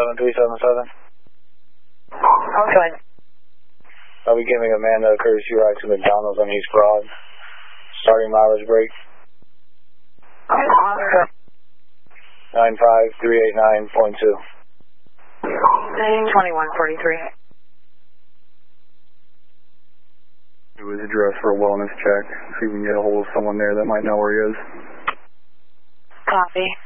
11377. Okay. I'll be giving Amanda a courtesy ride to McDonald's on East Broad. Starting mileage break. 95389.2. 2143. It was addressed for a wellness check. See if we can get a hold of someone there that might know where he is. Copy.